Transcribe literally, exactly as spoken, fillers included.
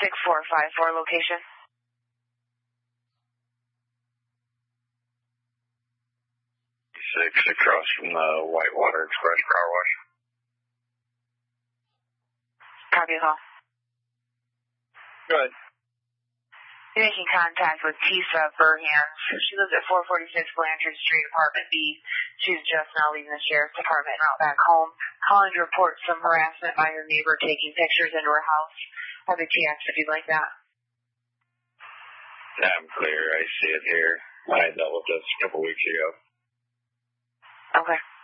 six four five four location. Six across from the Whitewater Express Car Wash. Copy the call. Good. You're making contact with Tisa Burhans. She lives at four forty-six Blanchard Street, Apartment B. She's just now leaving the Sheriff's Department and route back home. Calling to report some harassment by her neighbor taking pictures into her house. I'll be T X if you'd like that. I'm clear. I see it here. I dealt with this a couple weeks ago. Okay.